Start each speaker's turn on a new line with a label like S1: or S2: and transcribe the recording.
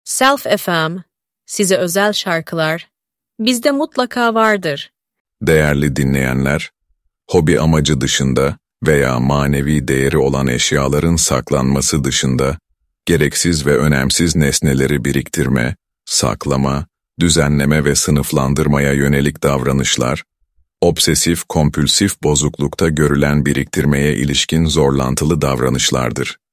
S1: Self FM, size özel şarkılar, bizde mutlaka vardır.
S2: Değerli dinleyenler, hobi amacı dışında veya manevi değeri olan eşyaların saklanması dışında, gereksiz ve önemsiz nesneleri biriktirme, saklama, düzenleme ve sınıflandırmaya yönelik davranışlar, obsesif-kompülsif bozuklukta görülen biriktirmeye ilişkin zorlantılı davranışlardır.